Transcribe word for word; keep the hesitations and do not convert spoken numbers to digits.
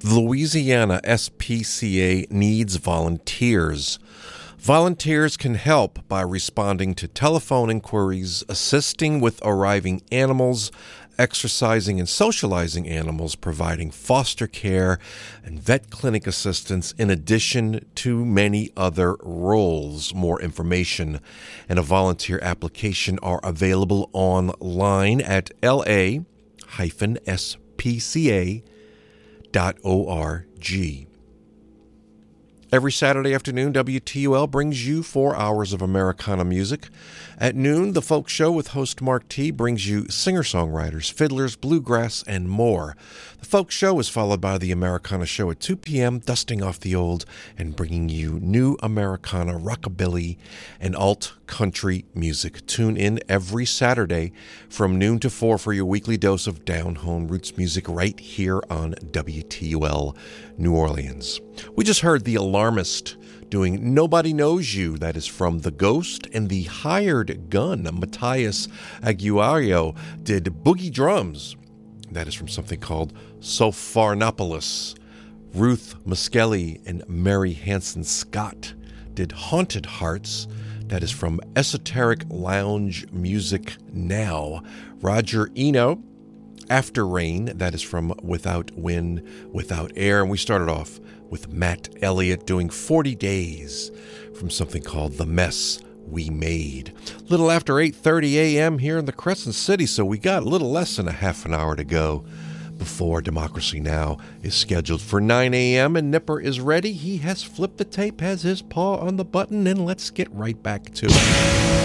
The Louisiana S P C A needs volunteers. Volunteers can help by responding to telephone inquiries, assisting with arriving animals, exercising and socializing animals, providing foster care and vet clinic assistance, in addition to many other roles. More information and a volunteer application are available online at l a dash s p c a dot org. Every Saturday afternoon, W T U L brings you four hours of Americana music. At noon, The Folk Show with host Mark T. brings you singer-songwriters, fiddlers, bluegrass, and more. The Folk Show is followed by the Americana Show at two p.m., dusting off the old and bringing you new Americana, rockabilly, and alt-country music. Tune in every Saturday from noon to four for your weekly dose of down-home roots music right here on W T U L New Orleans. We just heard The Alarmist doing Nobody Knows You. That is from The Ghost. And The Hired Gun, Matthias Aguayo, did Boogie Drums. That is from something called Sopharnopolis. Ruth Muskelly and Mary Hanson Scott did Haunted Hearts. That is from Esoteric Lounge Music Now. Roger Eno, After Rain. That is from Without Wind, Without Air. And we started off with Matt Elliott doing forty days from something called The Mess We Made. Little after eight thirty a.m. here in the Crescent City, so we got a little less than a half an hour to go before Democracy Now! Is scheduled for nine a.m. and Nipper is ready. He has flipped the tape, has his paw on the button, and let's get right back to it.